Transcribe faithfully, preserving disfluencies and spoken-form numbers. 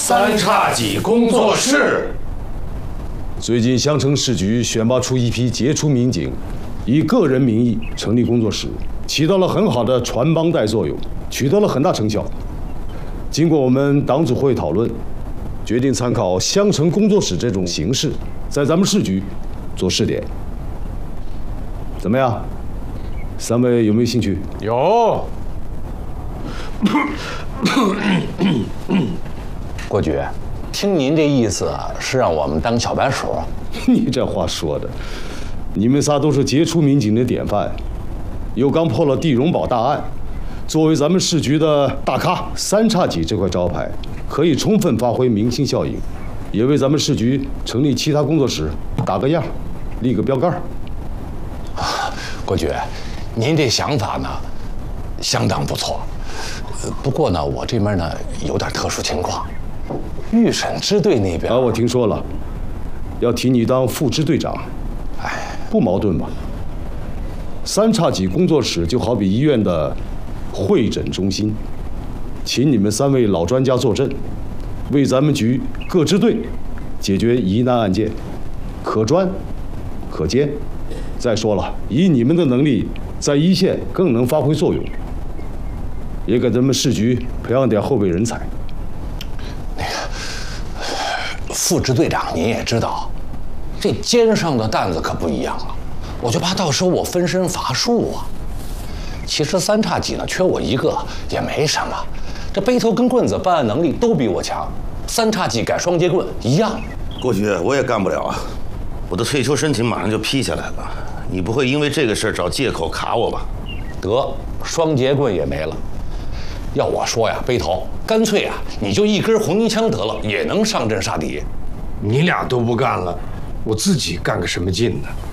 三叉戟工作室。 最近襄城市局选拔出一批杰出民警，以个人名义成立工作室，起到了很好的传帮带作用，取得了很大成效。经过我们党组会讨论，决定参考襄城工作室这种形式，在咱们市局做试点。怎么样？三位有没有兴趣？ 有。 郭局，听您这意思是让我们当小白鼠？ 你这话说的，你们仨都是杰出民警的典范，又刚破了地荣宝大案，作为咱们市局的大咖，三叉戟这块招牌可以充分发挥明星效应，也为咱们市局成立其他工作室打个样，立个标杆。 郭局，您这想法呢，相当不错。不过呢，我这边呢有点特殊情况，预审支队那边啊， 我听说了，要提你当副支队长，哎，不矛盾吧？三叉戟工作室就好比医院的会诊中心，请你们三位老专家坐镇，为咱们局各支队解决疑难案件，可专可兼。再说了，以你们的能力，在一线更能发挥作用，也给咱们市局培养点后备人才。 那个副支队长您也知道，这肩上的担子可不一样啊，我就怕到时候我分身乏术啊。其实三叉戟呢，缺我一个也没什么，这背头跟棍子办案能力都比我强，三叉戟改双截棍一样。 郭局，我也干不了啊，我的退休申请马上就批下来了，你不会因为这个事儿找借口卡我吧？ 得，双截棍也没了。要我说呀，背头，干脆啊，你就一根红缨枪得了，也能上阵杀敌。 你俩都不干了，我自己干个什么劲呢？